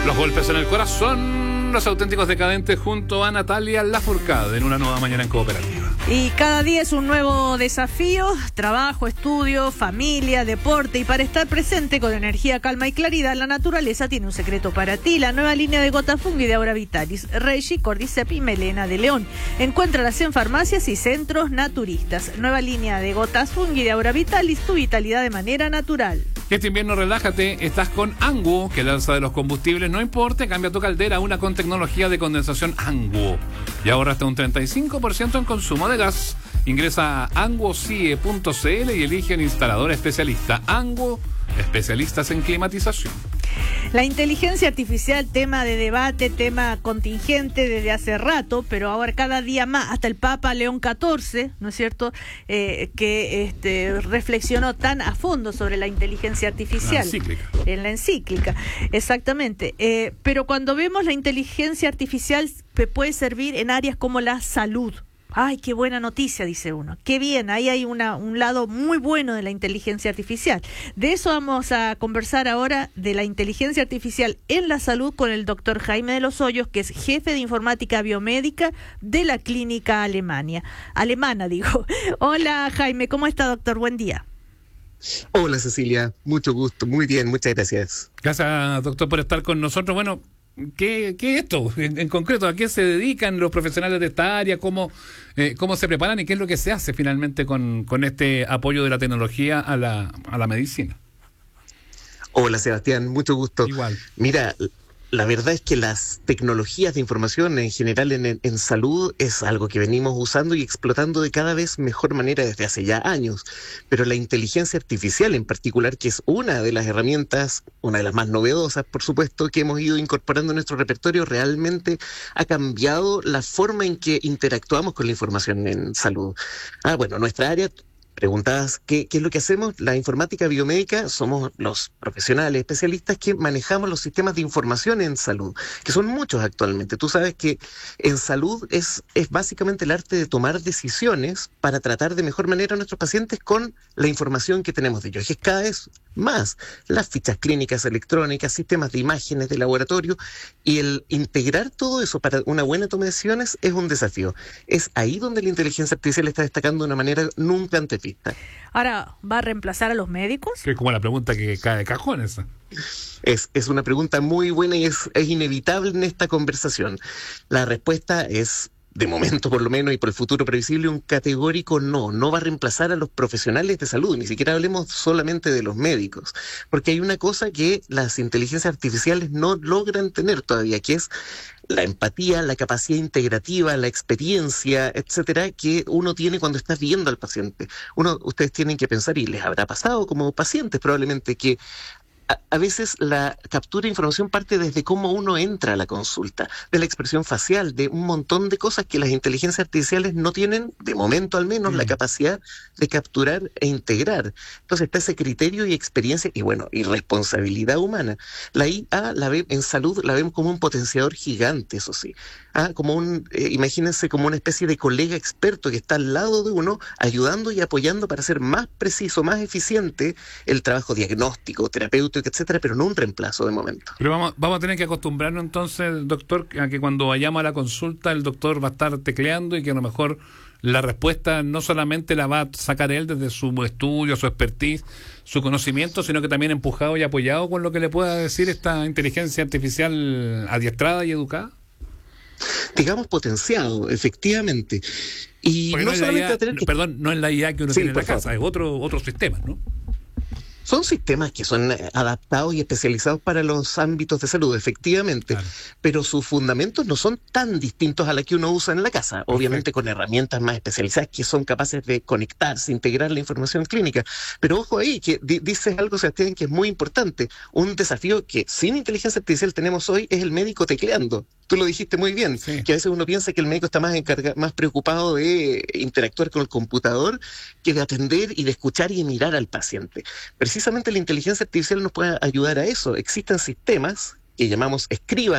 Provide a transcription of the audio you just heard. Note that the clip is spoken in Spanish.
Los golpes en el corazón, los auténticos decadentes junto a Natalia Lafourcade en una nueva mañana en Cooperativa. Y cada día es un nuevo desafío, trabajo, estudio, familia, deporte, y para estar presente con energía, calma y claridad, la naturaleza tiene un secreto para ti. La nueva línea de Gota Fungi de Aura Vitalis, Reishi, Cordyceps y Melena de León. Encuéntralas en farmacias y centros naturistas. Nueva línea de Gotas Fungi de Aura Vitalis, tu vitalidad de manera natural. Este invierno relájate, estás con Anguo, que el alza de los combustibles no importa, cambia tu caldera a una con tecnología de condensación Anguo y ahorra hasta un 35% en consumo de gas. Ingresa a anguocie.cl y elige un instalador especialista. Anguo, especialistas en climatización. La inteligencia artificial, tema de debate, tema contingente desde hace rato, pero ahora cada día más, hasta el Papa León XIV, ¿no es cierto?, que reflexionó tan a fondo sobre la inteligencia artificial. En la encíclica, exactamente. Pero cuando vemos la inteligencia artificial, puede servir en áreas como la salud. ¡Ay, qué buena noticia!, dice uno. ¡Qué bien! Ahí hay un lado muy bueno de la inteligencia artificial. De eso vamos a conversar ahora, de la inteligencia artificial en la salud, con el doctor Jaime de los Hoyos, que es jefe de informática biomédica de la clínica alemana. Hola, Jaime, ¿cómo está, doctor? Buen día. Hola, Cecilia. Mucho gusto. Muy bien, muchas gracias. Gracias, doctor, por estar con nosotros. Bueno, ¿qué es esto? En concreto, ¿a qué se dedican los profesionales de esta área? ¿Cómo se preparan y qué es lo que se hace finalmente con este apoyo de la tecnología a la medicina? Hola, Sebastián, mucho gusto. Igual. Mira, la verdad es que las tecnologías de información en general en salud es algo que venimos usando y explotando de cada vez mejor manera desde hace ya años. Pero la inteligencia artificial en particular, que es una de las herramientas, una de las más novedosas, por supuesto, que hemos ido incorporando en nuestro repertorio, realmente ha cambiado la forma en que interactuamos con la información en salud. Bueno, nuestra área... Preguntabas, ¿qué es lo que hacemos? La informática biomédica somos los profesionales especialistas que manejamos los sistemas de información en salud, que son muchos actualmente. Tú sabes que en salud es básicamente el arte de tomar decisiones para tratar de mejor manera a nuestros pacientes con la información que tenemos de ellos. Y es cada vez más las fichas clínicas electrónicas, sistemas de imágenes de laboratorio, y el integrar todo eso para una buena toma de decisiones es un desafío. Es ahí donde la inteligencia artificial está destacando de una manera nunca antes vista. Ahora, ¿va a reemplazar a los médicos? Que es como la pregunta que cae de cajón esa. Es una pregunta muy buena y es inevitable en esta conversación. La respuesta es, de momento por lo menos y por el futuro previsible, un categórico no. No va a reemplazar a los profesionales de salud, ni siquiera hablemos solamente de los médicos, porque hay una cosa que las inteligencias artificiales no logran tener todavía, que es la empatía, la capacidad integrativa, la experiencia, etcétera, que uno tiene cuando está viendo al paciente. Ustedes tienen que pensar, y les habrá pasado como pacientes probablemente, que a veces la captura de información parte desde cómo uno entra a la consulta, de la expresión facial, de un montón de cosas que las inteligencias artificiales no tienen, de momento al menos, la capacidad de capturar e integrar. Entonces está ese criterio y experiencia y responsabilidad humana. La IA en salud la vemos como un potenciador gigante, eso sí. Imagínense como una especie de colega experto que está al lado de uno, ayudando y apoyando para hacer más preciso, más eficiente el trabajo diagnóstico, terapéutico, etcétera, pero no un reemplazo de momento. Pero vamos a tener que acostumbrarnos entonces, doctor, a que cuando vayamos a la consulta el doctor va a estar tecleando y que a lo mejor la respuesta no solamente la va a sacar él desde su estudio, su expertise, su conocimiento, sino que también empujado y apoyado con lo que le pueda decir esta inteligencia artificial adiestrada y educada. Digamos potenciado, efectivamente. Y porque no solamente no es la IA que uno tiene en la casa, es otro sistema, ¿no? Son sistemas que son adaptados y especializados para los ámbitos de salud, efectivamente, claro. Pero sus fundamentos no son tan distintos a la que uno usa en la casa, perfecto. Obviamente con herramientas más especializadas que son capaces de conectarse, integrar la información clínica. Pero ojo ahí, que dices algo, Sebastián, que es muy importante. Un desafío que sin inteligencia artificial tenemos hoy es el médico tecleando. Tú lo dijiste muy bien, sí. Que a veces uno piensa que el médico está más preocupado de interactuar con el computador que de atender y de escuchar y mirar al paciente. Precisamente la inteligencia artificial nos puede ayudar a eso. Existen sistemas que llamamos escriba